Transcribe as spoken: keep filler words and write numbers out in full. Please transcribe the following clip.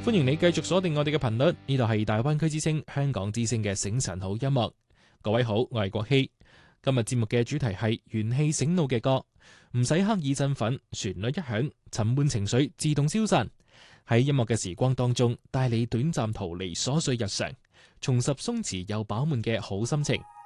歡迎你繼續鎖定我哋嘅頻率，呢度係大灣區之聲香港之聲嘅醒晨好音樂。各位好，我係國希。今日節目嘅主題係元氣醒腦嘅歌，唔使刻意振奮，旋律一響，沉悶情緒自動消散。喺音樂嘅時光當中，帶你短暫逃離瑣碎日常，重拾鬆弛又飽滿嘅好心情。